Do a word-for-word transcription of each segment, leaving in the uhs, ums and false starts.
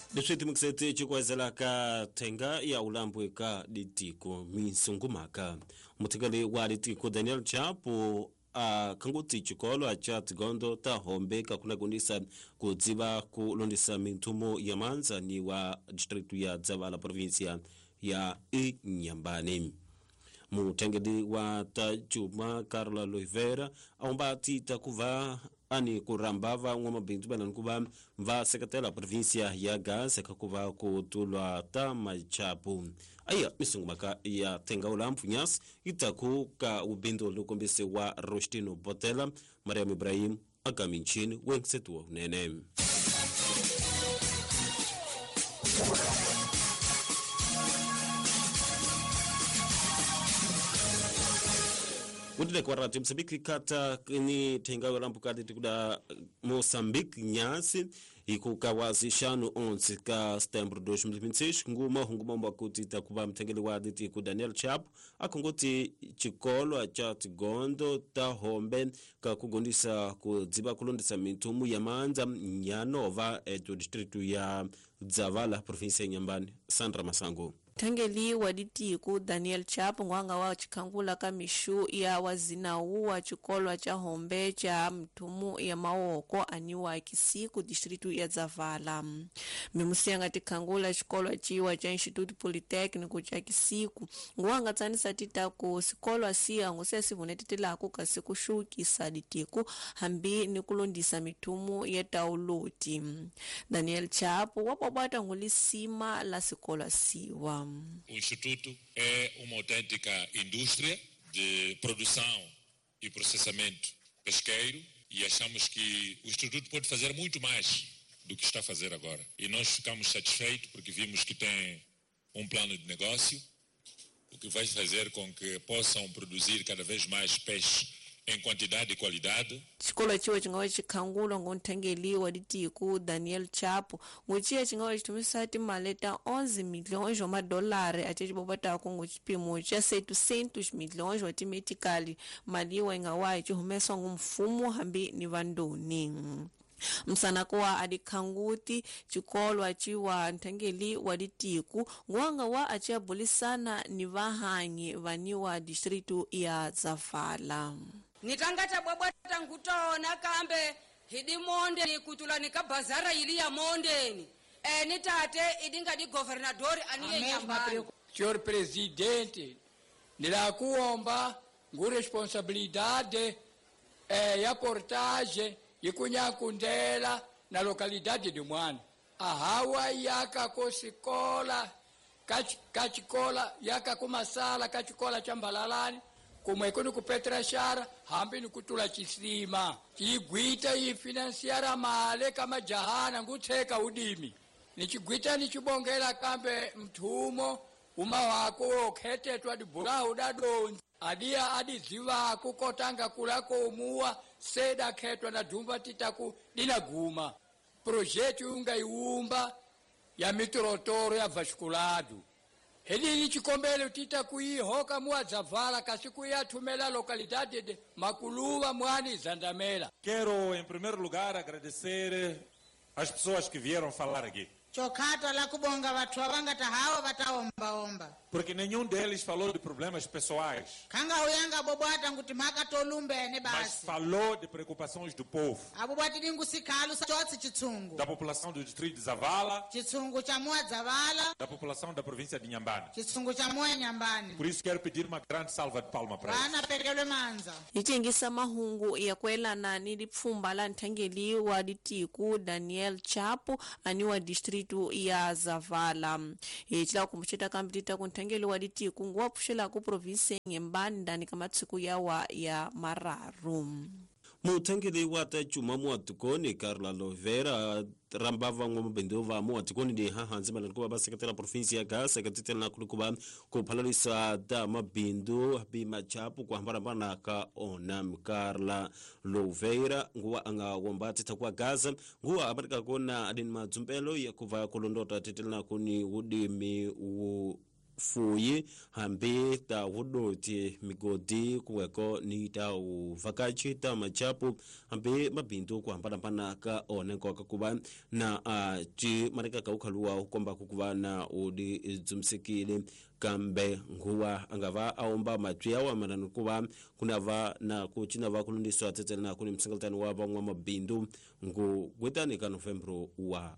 Deswiti mkisete chikwazela ka tenga ya ulambwe ka ditiko misungumaka. Mutikali wa ditiko Daniel Chapo a kanguti chikolo acha tigondo ta hombe ka kuna kundisa kuziba kulondisa mintumo ya manza ni wa district ya Zavala provincia ya Inyambani. Mutengedi wa Tajuma Carla Loivera aumbati takuva ani kurambava ngoma bintu bana nkuba mva sekretela provincia ya Gaza kakuva kutulwa ta Machapu aya misungumaka ya tenga ulampu nyas itaku ka ubindu lukombese wa Rostino Botela Mariam Ibrahim akaminchini wensetuwa nene. Udile kwa rati Msambiki kata ni tenga ulampu kati tikuda Mosambiki nyasi ikukawazi shanu onsi ka September dois mil e vinte e seis nguma nguma mbakuti takuba mtengeli waditi ku Daniel Chapo akongoti chikolo cha tigondo ta hombe ka kugondisa kuziba kulondisa mintumu ya manza nyanova eto distritu ya Zavala province ya Nyambani. Sandra Masango Tangeli waditiku Daniel Chapo ngwanga wa chikangula kamishu ya wazina uwa chikolo cha hombe cha mtumu ya maoko aniwa kisiku distritu ya Zavala. Mimusianga tikangula chikolo chiwa cha Institute Polytechnic cha kisiku ngwanga tanisa titaku sikolo asia ngusesi vunetitila kuka siku shuki saditiku hambi nikulondisa mitumu ya tauluti. Daniel Chapo wapabata ngulisima la sikolo asiwa. O Instituto é uma autêntica indústria de produção e processamento pesqueiro e achamos que o Instituto pode fazer muito mais do que está a fazer agora. E nós ficamos satisfeitos porque vimos que tem um plano de negócio, o que vai fazer com que possam produzir cada vez mais peixe em quantidade e qualidade. Chikola chiwa chingawa chikangula ngontangeli waditiku Daniel Chapo ngochia chingawa chitumisati maleta onze milhões de dólares até chibobata kongo chipimo cha setecentos milhões watimetikali maliwa ingawa chihumeswa ngumfumo hambi ni vandoni. Msanakuwa adikanguti chikolo achiwa ntangeli waditiku ngwanga wa achia bolisana ni vahanyi vaniwa distritu ya Zavala. Nitangata bwabwata ngutona kambe hidi monde ni kutula nikabazara ili ya monde ni e nitate idinga di governador aniye Nyambani. Senhor presidente, nirakuomba ngu responsabilidade eh, ya portage ikunyakundela na localidade de Mwana. Ahawa yaka kosikola kachikola yaka kumasala kachikola chambalalani kumwe kuni kupetra shara hambi ni kutula chisima chigwita ifinanciara male kama jahana ngutheka udimi nichigwita nichibongela kambe mthumo uma wako okhetetwa dibula udadonzi adia adiziva kukotanga kulako umuwa seda khetwa na dhumba titaku dinaguma projeti unga iumba ya mitrotoro ya vasculado heli ni chikombele titaku ihoka muwa Zavala kasiku ya tumela localidade de Makuluwa Mwani Zandamela. Quero em primeiro lugar agradecer as pessoas que vieram falar aqui. Chokata la kubonga watu wabanga tahawa wataomba omba. Porque nenhum deles falou de problemas pessoais. Kanga uyanga bobwata nguti maka tolumbe ne basi. Mas falou de preocupações do povo. Abobwati dingu sikalu chotsi chitsungu. Da população do distrito de Zavala. Chitsungu cha Mwa Zavala. Da população da província de Nyambani. Chitsungu cha Mwa Nyambani. Por isso quero pedir uma grande salva de palma para eles. Bana pekelwe manza. Ichingisa mahungu ya kwela na nilipfumba la ntangeli wa ditiku Daniel Chapo aniwa district ya Zavala. Ichila kumchita kambita kuntangeli waditi kungwa pushela ku province Nyambani ndani kama tsiku ya wa ya Mararu. Mutangeli wata chuma muatukoni Carla Loivera rambava ngoma bendova muatukoni de hahanzi malankuba basekatela province ya Gaza katitela nakulukuba kuphalalisa da mabindu bima Chapo kwa hambana ka onam Carla Loivera nguwa anga wombati takwa Gaza nguwa abarika kona adin madzumbelo ya kuva kulondota titela kuni udimi u fuyi hambi ta wudoti migodi kuweko ni ta uvakachi ta machapu hambi mabindu kuhambana ka one kwa kuba na uh, ji marika ka ukhaluwa ukomba kukuba na udi zumsikile kambe nguwa angava aomba matria wa mananu kuba kunava na kuchina va kulundiswa tetele na kuni msingaltani wa bangwa mabindu ngu gwetanika Novembro wa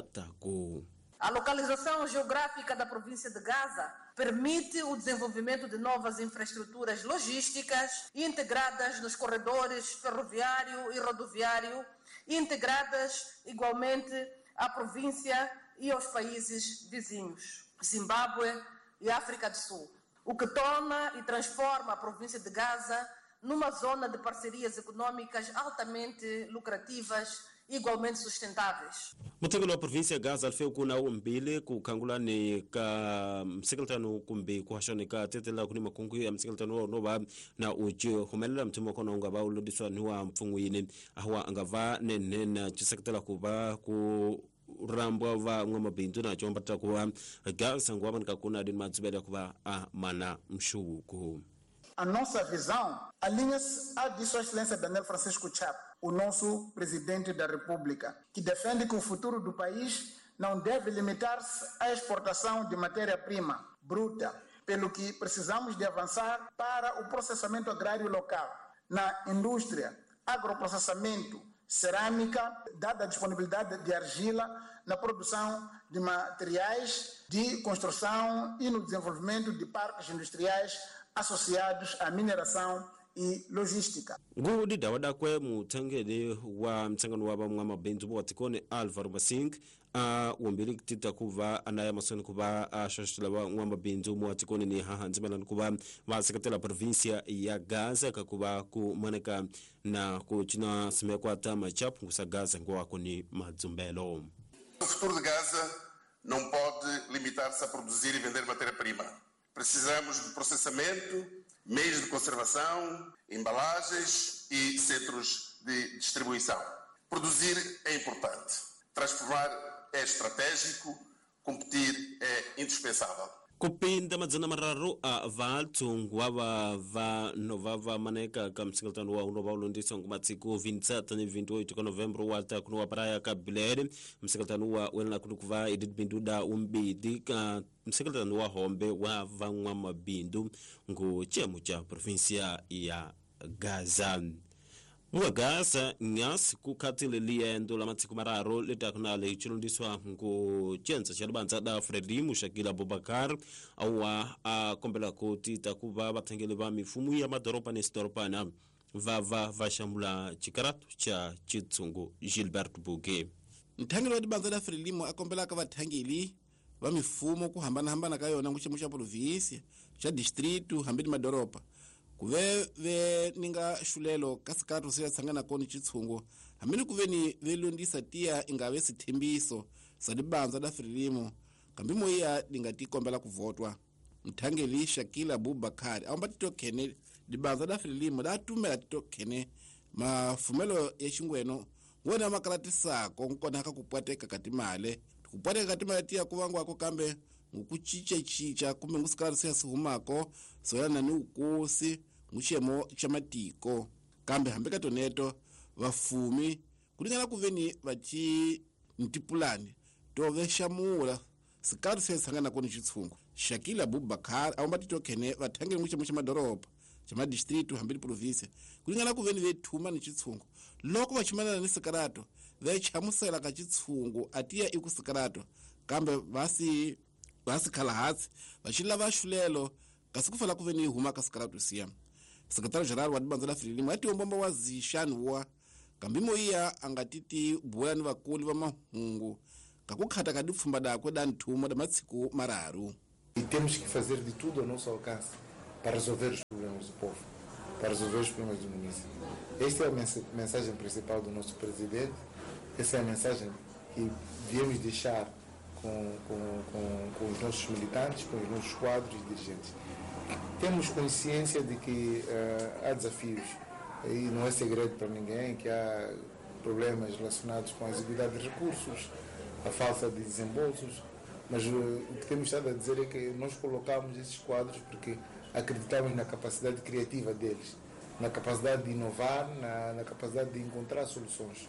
ataku. A localização geográfica da província de Gaza permite o desenvolvimento de novas infraestruturas logísticas integradas nos corredores ferroviário e rodoviário, integradas igualmente à província e aos países vizinhos, Zimbábue e África do Sul, o que torna e transforma a província de Gaza numa zona de parcerias econômicas altamente lucrativas igualmente sustentáveis. Mutegelo wa província Gaza alfeu kuna umbili kukangulani ka msikiltano kumbi kuhashonika tetela kuni makungu ya msikiltano noba na uji humelela mtumo kona ungaba uludiswa nuwa mfungwini ahwa angava nene na chisekitela kuba ku rambwa va ngoma bintu na chomba takuwa Gaza ngwa manika kuna din matsubeda kuba a mana mshuku. A nossa visão alinha-se à de Sua Excelência Daniel Francisco Chapo, o nosso presidente da República, que defende que o futuro do país não deve limitar-se à exportação de matéria-prima bruta, pelo que precisamos de avançar para o processamento agrário local, na indústria, agroprocessamento, cerâmica, dada a disponibilidade de argila, na produção de materiais de construção e no desenvolvimento de parques industriais associados à mineração e logística. Ngudi dawada kwe mutangele wa mtangano wa bamwa mabendu bo watikone Alvaro Masing a umbili tita kuva anaya masoni kuva a shashila wa ngwa bindu mu watikone ni hahanzimana kuva wa sekretela província ya Gaza kakuva ku maneka na ku china simekwa tama chapu kusa Gaza ngwa kuni madzumbelo. O futuro de Gaza não pode limitar-se a produzir e vender matéria-prima. Precisamos de processamento, meios de conservação, embalagens e centros de distribuição. Produzir é importante. Transformar é estratégico. Competir é indispensável. Kupinda madzana mararu a valtung wava va novava maneka kamsikiltano wa unova ulundisa ngumatsiku vintsata ni vintoito ka Novembro walta kunuwa paraya ka bilere msikiltano wa wena kunukuva edit binduda umbidi ka msikiltano wa hombe wa vangwa mabindu ngu chemu cha provincia ya Gaza. Mwa Gaza nyas kukatile liendo la matsiku mararo litakunale chilundiswa ngu chenza chalibanza da Frelimu Shakila Abubakar awa a kombela koti takuva batengele ba mifumu ya madoropa nestoropana vava vashamula chikaratu cha chitsungu Gilbert Buge. Ntangelo di banza da Frelimu akombela ka vatangeli va mifumo ku hambana hambana ka yona nguchemu cha province cha district hambidi madoropa kuve ve ninga shulelo kasikatu siya tsangana koni chitsungu hamini kuve ni velundisa tia ingave sithembiso sa dibanza da Frelimu kambi moya dingati kombela kuvotwa mthangeli Shakila Abubakar amba titokene dibanza da Frelimu da tumela titokene mafumelo ya chingweno ngona makarata konkona haka kupwateka katimale kupwateka katimale tia kuvangwa ko kambe ngukuchicha chicha kumbe ngusikala siyasihumako soyana ni ukosi nguchemo chamatiko kambe hambeka toneto vafumi kulingana kuveni vachi ntipulani toveshamula sikala siyasangana koni chitsungu Shakila Abubakar aomba titokene vatangeli nguchemo chamadoropa chama district hambili province kulingana kuveni vethuma ni chitsungu loko vachimana ni sikarato vechamusela ka chitsungu atia ikusikarato kambe vasi basi khala hatsi vachila vashulelo kasikufala kuveni huma kasikarato siya sekretari general wa dibanza la Frelimu ati ombomba wa zishanwa kambimo iya angatiti buwani vakuli va mahungu kakukhata kadipfumba dakwe da nthumo da matsiku mararu. E temos que fazer de tudo ao nosso alcance para resolver os problemas do povo, para resolver os problemas do município. Esta é a mensagem principal do nosso presidente, essa é a mensagem que viemos deixar com, com, com, com os nossos militantes, com os nossos quadros e dirigentes. Temos consciência de que uh, há desafios, e não é segredo para ninguém que há problemas relacionados com a exiguidade de recursos, a falta de desembolsos, Mas uh, o que temos estado a dizer é que nós colocamos esses quadros porque acreditamos na capacidade criativa deles, na capacidade de inovar, na, na capacidade de encontrar soluções.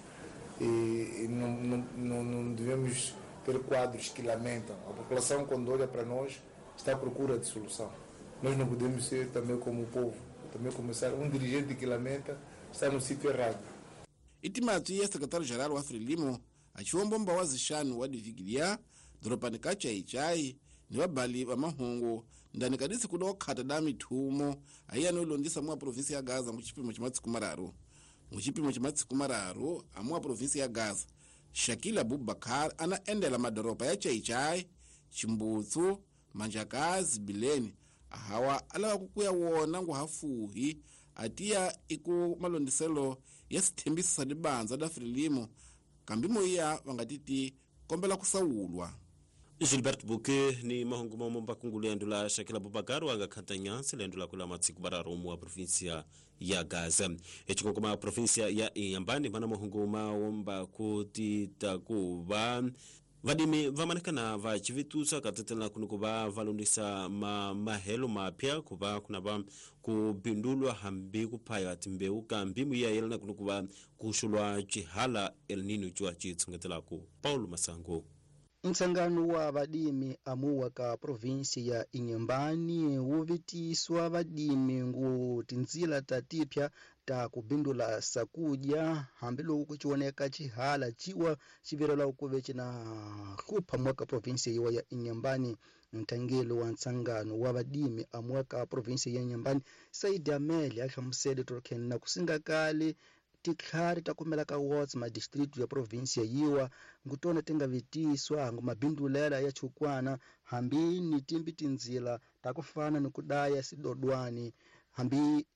E, e não, não, não, não devemos ter quadros que lamentam. A população, quando olha para nós, está à procura de solução. Nós não podemos ser também como o povo, também começar um dirigente que lamenta está no sítio errado. Itimati ya secretário-geral wa Frelimo achiwombomba wa zishanu wa divigilia dropani ka chai ni vabhali va mahungu ndani ka disi kuda wakhata da mithumo ayani ulondisa mwa provinsi ya Gaza muchipimo cha matsiku mararu muchipimo cha matsiku mararu amwa provinsi ya Gaza Shakila Abubakar ana endela madoropa ya chai Chimbutsu Manjakazi Bileni ahawa alawa kukuya wona nguhafuhi atia iku malondiselo ya sithembisa libanza da Frelimo kambimo iya vangatiti kombela kusawulwa. Gilbert Buke ni mahungu momba kungulendo la Shakila Abubakar wanga khatanyansi lendo la kula matsiku bararo mu provinsia ya Gaza echikongoma provinsia ya Inhambane mana mahungu maomba kuti takuva vadimi vamanekana va chivitusa katetela kuno kuva valondisa ma mahelo mapya kuva kuna va kubindulwa hambi kuphaya timbeu kambi muya yelana kuno kuva kushulwa chihala El Nino chwa chitsungetela ku Paulo Masango. Nsangano wa vadimi amuwa ka provinsi ya Inhambane wuvitiswa vadimi ngu tinzila tatipya ta kubindula sakudya hambilo kuchioneka chihala chiwa chivirela ukuve china kupha mwaka provinsi yiwa ya Inhambane. Ntangelo wa nsangano wa vadimi amuwa ka provinsi ya Inhambane Saidi Ameli ahlamusele tolokhen na kusinga kale tikhari takumela ka wards ma district ya provinsi ya yiwa ngutona tenga vitiswa ngo mabindulela ya chukwana hambi ni timbi tinzila takufana ni kudaya sidodwani hambi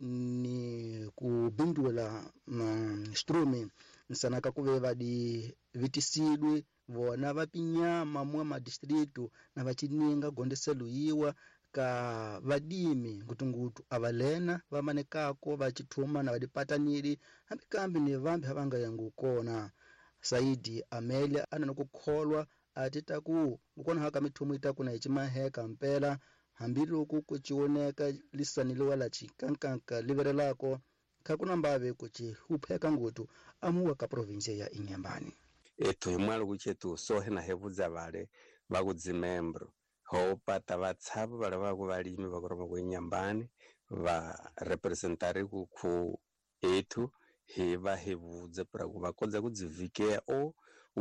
ni kubindula um, strumi nsanaka kuveva di vitisidwe vona vapinyama mwa ma district na vachininga gondeselu yiwa ka vadimi ngutungutu avalena vamanekako vachithuma na vadipataniri hambi kambi ni vambi havanga yangu kona. Saidi Ameli ana kukholwa atitaku ukona haka mithumu itaku na ichimaheka mpela hambilo kukuchioneka lisaniliwa la chikankanka liverelako kakuna mbave kuchi upheka ngutu amuwa ka provinsi ya Inhambane. Eto imwalo kuchetu sohe na hevuza vale vakudzimembro hopata vatsavu vale vaku valimi vakuroma ku Inhambane va representari ku ku etu heva hevudze para ku vakodza kudzivikea o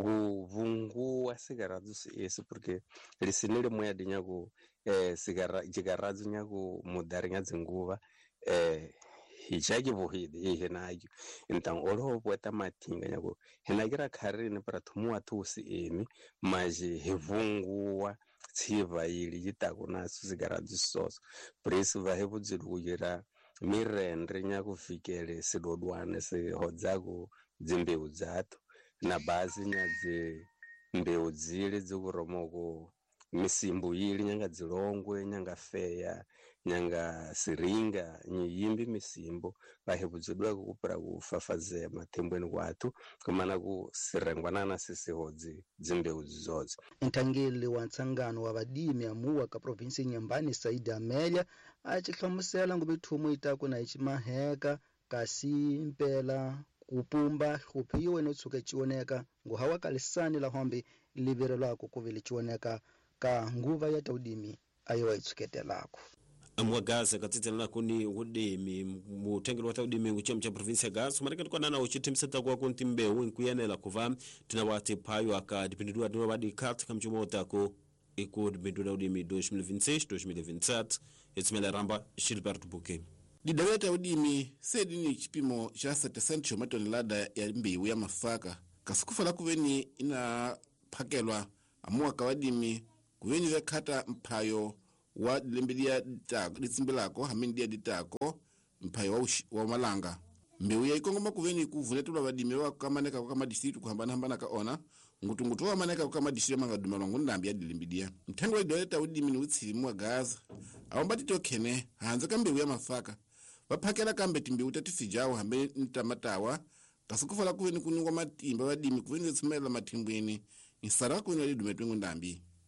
uvunguwa sigaradzo esi porque lisinile moya dinyaku eh sigara jigaradzo nyaku mudari ngadzinguva eh hichaki vohide hihenayo então olo poeta matinga nyaku hinakira kharini para thumua thusi emi maji hevunguwa tsiva ili yitakuna sigaradzo soso presu va hevudziluyira mirendre nyaku fikele sidodwane se hodzaku dzimbeu dzatu na basi nyadze mbeu dzile dzikuromoko misimbu yili nyanga dzilongwe nyanga feya nyanga siringa nyiyimbi misimbo vahevudzidwa kupura kufafaze matembweni kwatu kumana kusirengwanana sisihodzi dzimbeu dzizodzo. Ntangeli wa nsangano wa vadimi amuwa ka provinsi Inhambane Saidi Ameli achihlamusela ngu mithumu itaku na ichimaheka kasi mpela kupumba kuphiwe no tsuke chioneka ngu hawa kalisani la hombi liverelako kuvili chioneka ka nguva ya taudimi ayo itsuketelako. Amwa Gaza katitela kuni udimi mutengelo wa taudimi nguchemu cha provinsi ya Gaza marikati kwa nana uchitimseta kwa kuntimbe uinkuyanela kuva tinawati payo aka dipindidua dino wadi kati kamchumo otako iku dipindidua udimi dois mil e vinte e seis dois mil e vinte e sete etimele ramba Gilbert Buke. Didaweta udimi sedi ni chipimo cha setecencho matonelada ya mbiu ya mafaka kasikufa la kuveni ina pakelwa amuwa kawadimi kuveni vekata mpayo wa lembedia ditako ditsimbilako hamindia ditako mpayo wa, ushi, wa malanga mbiu ya ikongoma kuveni kuvunetulwa vadimi wa kamaneka kwa kama distritu kuhambana hambana kaona ngutungutu wa maneka kwa kama distritu manga dumalongu ndambi ya dilembedia mtengo wa didaweta udimi ni utsili mwa Gaza awambati tokene hanza ka mbiu ya mafaka vaphakela kambe timbiu tatifijao hambe ntamatawa kasikufa la kuveni kuningwa matimba vadimi kuveni tsimela matimbweni isara kuveni walidumetwengu ndambi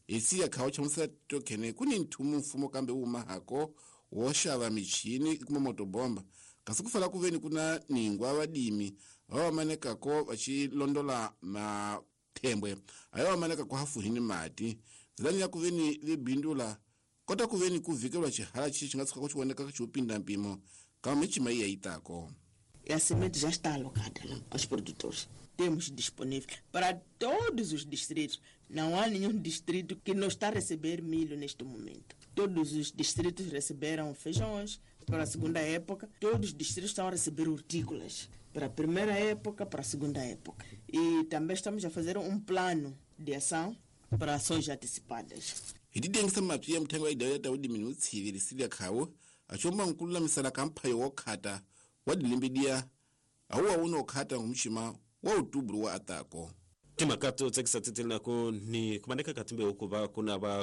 isi yakhawo chamusela titokhene kuni nthumu mfumo kambe uma hako woxava michini kuma motobomba kasi kufala kuveni kuna ningwa vadimi ava vamanekako vachilondola mathembwe ayo vamanekako hafuhini mati zilani ya kuveni vibindula kota kuveni kuvikelwa chihala chichi chingatsika kuchioneka chiupinda mpimo kama michima iya itako. A semente já está alocada lá aos produtores. Temos disponível para todos os distritos. Não há nenhum distrito que não está a receber milho neste momento. Todos os distritos receberam feijões para a segunda época. Todos os distritos estão a receber hortícolas para a primeira época, para a segunda época. E também estamos a fazer um plano de ação para ações antecipadas. Hididengisa mapya ya mthengo wa idaya ta udimi nutsivili silia khawo achomba nkulula misala kamphayo wokhata wadilimbidia awuwa uno khata ngumshima wa utubulu wa atako. Timakato tsekisa titilako ni kumaneka katimbe ukuba kuna ba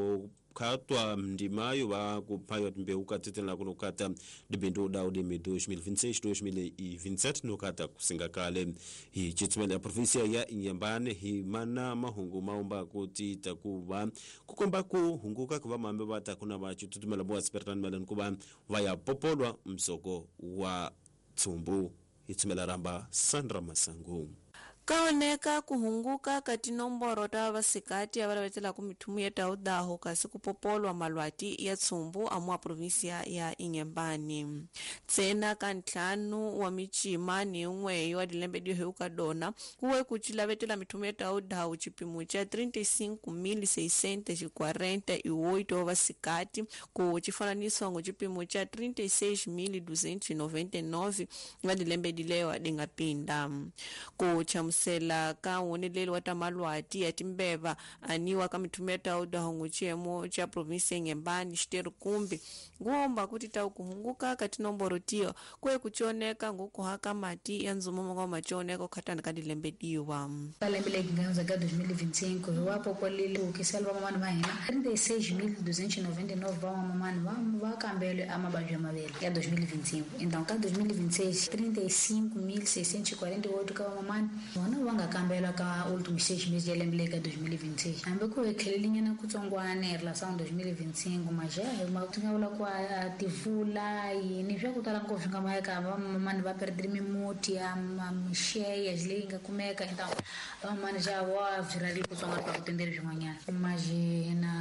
kukatwa mdimayo ba kupayo timbe ukatitilako nukata dibindu daudi midu dois mil e vinte e seis dois mil e vinte e sete nukata kusinga kale hi chitumele ya provinsia ya Inhambane hi mana mahungu maomba kuti takuba kukomba kuhunguka kuba mambe bata kuna ba chitutumela bwa spertan melen kuba vaya popolwa msoko wa tsumbu hitumela ramba Sandra Masangu. Kaoneka kuhunguka kati nomboro ta vasikati avalavetela ku mithumu ya taudaho kasi kupopolwa malwati ya tsumbu amua provinsia ya Inhambane. Tsena ka ntlhanu wa michima ni unweyo wa dilembe dio heuka dona kuwe kuchilavetela mithumu ya taudaho chipimu cha trinta e cinco mil seiscentos e quarenta e oito wa vasikati ku chifananiso ngo chipimu cha trinta e seis mil duzentos e noventa e nove wa dilembe dilewa dingapinda. Ku chamu sela ka woneleli wa tamalwati ya timbeva aniwa ka mitumeta udaho chiemo cha province ya Inhambane Xiteru kumbi ngomba kuti ta kuhunguka kati nomboro tio kwe kuchoneka ngokuhaka mati ya nzumo ngo machoneka khatana ka dilembe diwa talembele ganza ga dois mil e vinte e cinco wapo kwa lili ukiselwa mamani mahina trinta e seis mil duzentos e noventa e nove wa mamani wa wa kambele amabajwa mavele ya dois mil e vinte e cinco então ka dois mil e vinte e seis trinta e cinco mil seiscentos e quarenta e oito ka mamani wana wanga kambela ka últimos seis meses de lembrei ka dois mil e vinte e seis ambe ko ekhelelinha na kutsongwana em relação dois mil e vinte e cinco mas já é uma tingaula kwa tivula e ni vya kutala ngovinga maeka mamani va perder mimuti a mcheia as linga kumeka então mamani já wa virali kutsonga para atender jumanya mas na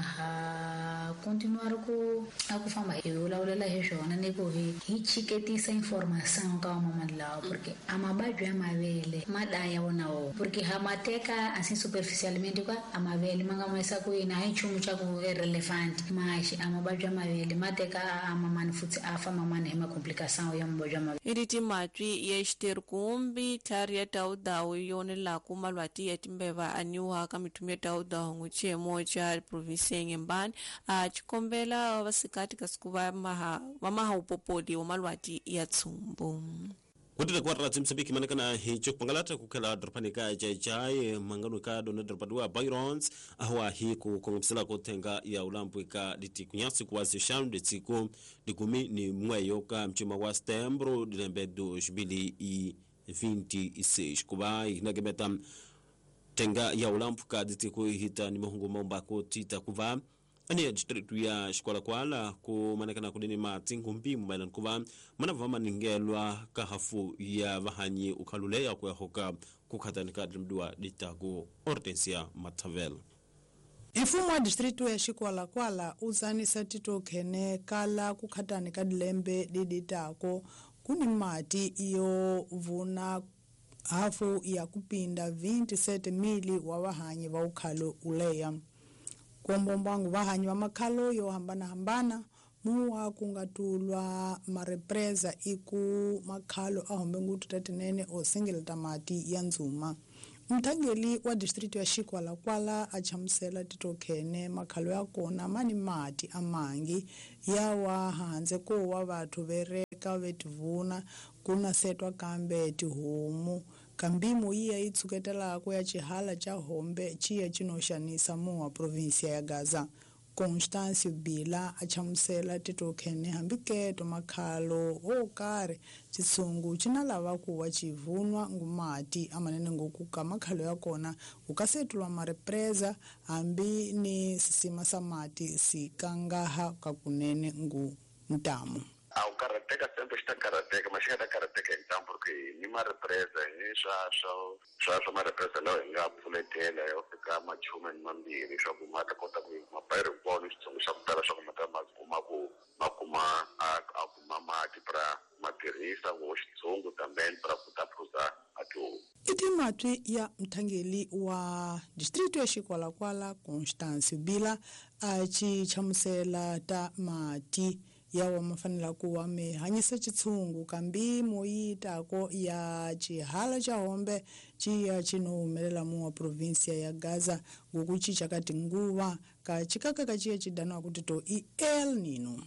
ha continuar ku a ku fama eu la la hesho na nego hi chiquetisa informação ka mamani lá porque amabajwa mavele madaya wona o porque hamateka assim superficialmente kwa amavele manga maisa ku ina hi chumu cha ku relevant mas amabajwa mavele mateka amamani futhi afa mamani hema complicação ya mbojwa mavele iriti matwi ya Xiteru kumbi thari ya taudawo yone la kumalwati ya timbeva aniwa ka mithumu ya taudawo nguchemo cha province ya Inhambane a chikombela vasikati kasikuva maha mamaha upopoli wa malwati ya tsumbu. Kutile kwa rati Msambiki manekana hicho kupangalata kukela dropanika jai jai manganu ka dona dropadua Byrons ahwa hiku kongopsela kutenga ya ulampu ika diti kunyasi kuwazi shanu ditiku dikumi ni mweyo ka mchima wa stembro dilembe dois mil e vinte e seis kuba inagemeta tenga ya ulampu ka ditiku hita ni mahungu maumba kutita kuva ani ya distritu ya Xikola Kwala ku manekana kudini matingu mpimu mailan kuva manava maningelwa kahafu ya vahanyi ukhaluleya kuyahoka kukhatanika drimdua ditago Hortensia Matavel. Mfumo wa distritu ya Xikola Kwala uzanisa titokhene kala kukhatanika dilembe diditako kuni mati iyo vuna hafu ya kupinda vinte e sete mili wa vahanyi va ukhalo uleya. Kombombangu vahanyi wa makhalo yo hambana hambana muwa kungatulwa marepreza iku makhalo ahombe ngutu tatinene o single tamati ya nzuma. Mthangeli wa district ya Xikola Kwala achamusela titokhene makhalo ya kona mani mati amangi ya wa hanze ko wa vathu vereka vetivuna kuna setwa kambe tihomu kambimu iya itsuketela ko ya chihala cha hombe chiya chinoxanisa mu wa province ya Gaza Constance Bila a chamusela titokhene hambiketo makhalo o kare chitsungu china lava kuwa chivunwa ngumati amanene ngokuka makhalo ya kona ukasetulwa marepresa hambi ni sisima sa mati sikangaha kakunene ngu mtamu. A o karateka sempre está karateka, mas chega da karateka então porque nima represa, ni swa swa swa swa represa lo nga pfuletela yo fika machuma ni mambiri swa ku mata kota ku mapayre bonu swa swa kutala swa mata makuma ku makuma a kuma mati para matirisa wo xitsongo também para kutapruza atu. Iti matwi ya mthangeli wa district ya Xikwalakwala Constance Bila a chi chamusela ta mati yawa mafanela kuwa me hanyisa chitsungu kambi moyita ko ya chihala cha hombe chi ya chino humelela mu wa provinsia ya Gaza ngokuchi chakati nguva ka chikaka kachiya chidana kuti to i El Nino.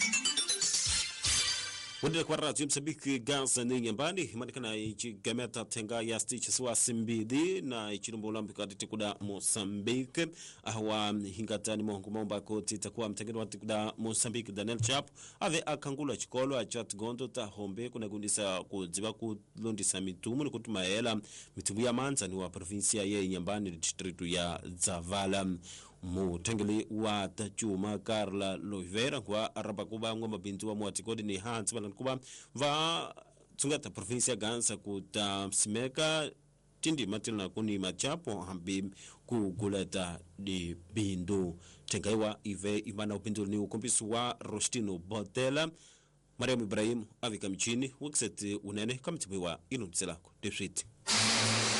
Wanda kwa radio Msambiki Gaza ni nyambani manikana ichi gameta tenga ya stichi suwa simbidi na ichirumbo ulambika titikuda Mosambiki ahwa hingatani mohungu maumba koti takuwa mtengeni wa tikuda Mosambiki Daniel Chapo ave akangula chikolo achat gondo ta hombe kuna gundisa kuziba kulondisa mitumu ni kutumaela mitumu ya manza ni wa provinsia ya nyambani distritu ya Zavala. Mutengeli wa Tachuma Carla Loivera kwa araba kuba ngoma bintu wa mwatikodi ni Hans kuba va tsungata provinsia Gansa kuta simeka tindi matilna kuni machapo hambi kukuleta di bindu tengaiwa ive imana upindu ni ukompisu wa Rostino Botela Mariam Ibrahim avika mchini wakiseti unene kamitibiwa inu mselako deshiti.